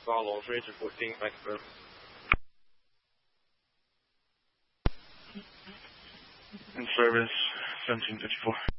follow, range of 14, back to In service, 1754.